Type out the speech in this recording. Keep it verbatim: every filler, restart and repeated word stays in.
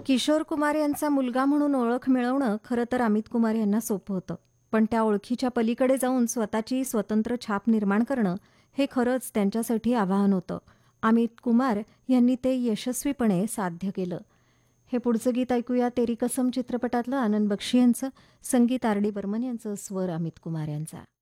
किशोर कुमार यांचा मुलगा म्हणून ओळख मिळवणं खरं तर अमित कुमार यांना सोपं होतं. पण त्या ओळखीच्या पलीकडे जाऊन स्वतःची स्वतंत्र छाप निर्माण करणं हे खरंच त्यांच्यासाठी आव्हान होतं. अमित कुमार यांनी ते यशस्वीपणे साध्य केलं. हे पुढचं गीत ऐकूया तेरी कसम चित्रपटातलं आनंद बक्षी यांचं, संगीत आर डी बर्मन यांचं, स्वर अमित कुमार यांचा.